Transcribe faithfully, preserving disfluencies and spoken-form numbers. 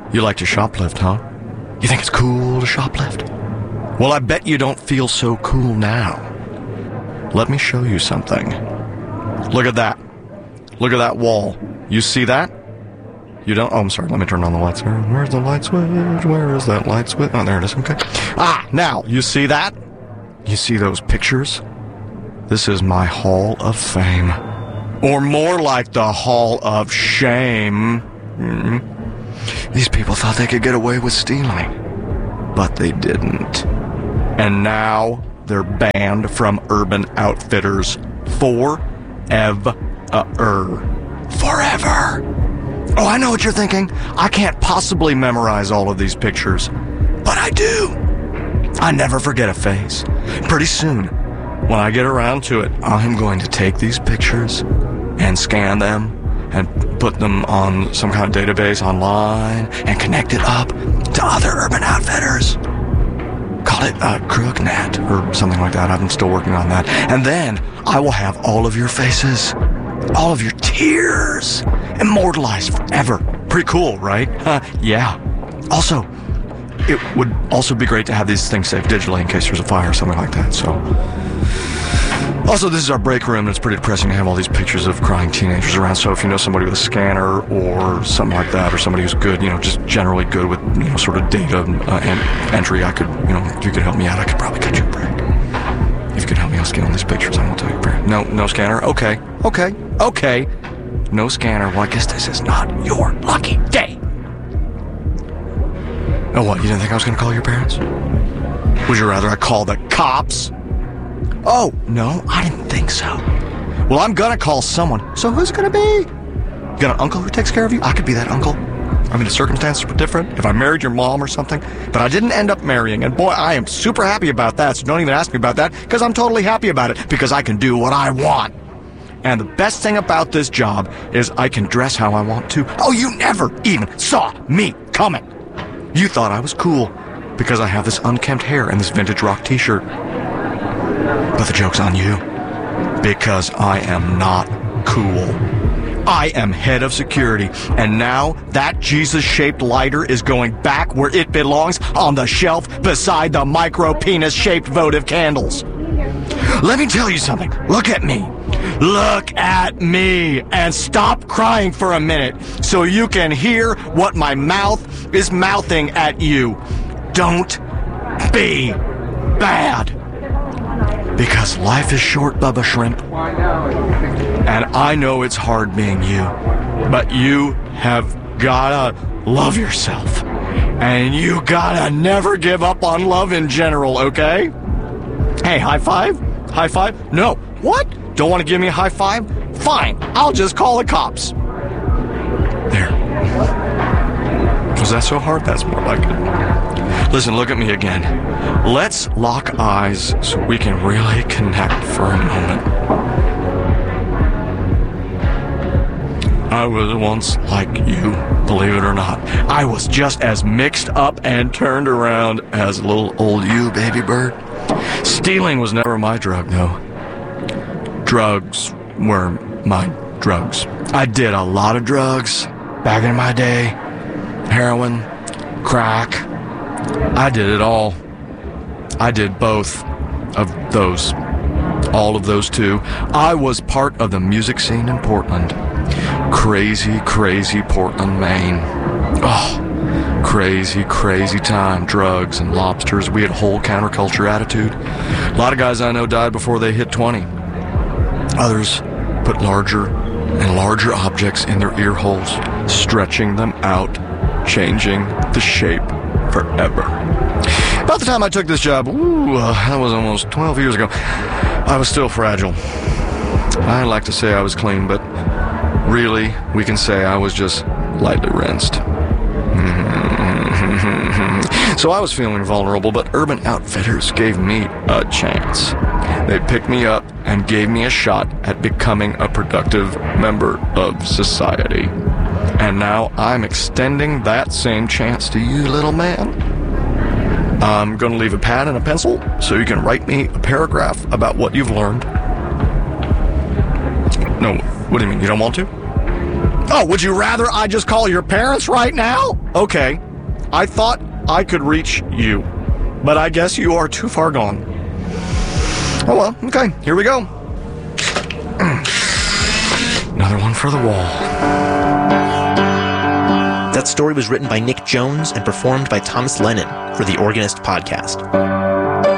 You like to shoplift, huh? You think it's cool to shoplift? Well, I bet you don't feel so cool now. Let me show you something. Look at that. Look at that wall. You see that? You don't? Oh, I'm sorry. Let me turn on the lights. Where's the light switch? Where is that light switch? Oh, there it is. Okay. Ah, now, you see that? You see those pictures? This is my Hall of Fame. Or more like the Hall of Shame. Mm-hmm. These people thought they could get away with stealing, but they didn't. And now they're banned from Urban Outfitters forever. Forever. Oh, I know what you're thinking. I can't possibly memorize all of these pictures, but I do. I never forget a face. Pretty soon, when I get around to it, I'm going to take these pictures and scan them and put them on some kind of database online and connect it up to other Urban Outfitters. Call it uh, CrookNet or something like that. I'm still working on that. And then I will have all of your faces, all of your tears, immortalized forever. Pretty cool, right? Uh, yeah. Also, it would also be great to have these things saved digitally in case there's a fire or something like that. So, also, this is our break room, and it's pretty depressing to have all these pictures of crying teenagers around. So if you know somebody with a scanner or something like that, or somebody who's good, you know, just generally good with, you know, sort of data uh, and entry, I could, you know, if you could help me out, I could probably cut you a break. If you could help me out scan all these pictures, I won't tell you a break. No, no scanner? Okay, okay, okay. No scanner. Well, I guess this is not your lucky day. Oh, what? You didn't think I was going to call your parents? Would you rather I call the cops? Oh, no, I didn't think so. Well, I'm going to call someone. So who's going to be? You got an uncle who takes care of you? I could be that uncle. I mean, the circumstances were different if I married your mom or something. But I didn't end up marrying. And boy, I am super happy about that. So don't even ask me about that, because I'm totally happy about it, because I can do what I want. And the best thing about this job is I can dress how I want to. Oh, you never even saw me coming. You thought I was cool because I have this unkempt hair and this vintage rock t-shirt. But the joke's on you, because I am not cool. I am head of security, and now that Jesus-shaped lighter is going back where it belongs, on the shelf beside the micro-penis-shaped votive candles. Let me tell you something. Look at me. Look at me and stop crying for a minute so you can hear what my mouth is mouthing at you. Don't be bad. Because life is short, Bubba Shrimp. And I know it's hard being you, but you have gotta love yourself. And you gotta never give up on love in general, okay? Hey, high five? High five? No. What? Don't want to give me a high five? Fine, I'll just call the cops. There. Was that so hard? That's more like it. Listen, look at me again. Let's lock eyes so we can really connect for a moment. I was once like you, believe it or not. I was just as mixed up and turned around as little old you, baby bird. Stealing was never my drug, though. Drugs were my drugs. I did a lot of drugs back in my day. Heroin, crack. I did it all. I did both of those. All of those, too. I was part of the music scene in Portland. Crazy, crazy Portland, Maine. Oh, crazy, crazy time. Drugs and lobsters. We had a whole counterculture attitude. A lot of guys I know died before they hit twenty. Others put larger and larger objects in their ear holes, stretching them out, changing the shape forever. About the time I took this job, ooh, uh, that was almost twelve years ago, I was still fragile. I like to say I was clean, but really, we can say I was just lightly rinsed. So I was feeling vulnerable, but Urban Outfitters gave me a chance. They picked me up and gave me a shot at becoming a productive member of society. And now I'm extending that same chance to you, little man. I'm going to leave a pad and a pencil so you can write me a paragraph about what you've learned. No, what do you mean? You don't want to? Oh, would you rather I just call your parents right now? Okay. I thought I could reach you, but I guess you are too far gone. Oh well, okay, here we go. Another one for the wall. That story was written by Nick Jones and performed by Thomas Lennon for the Organist Podcast.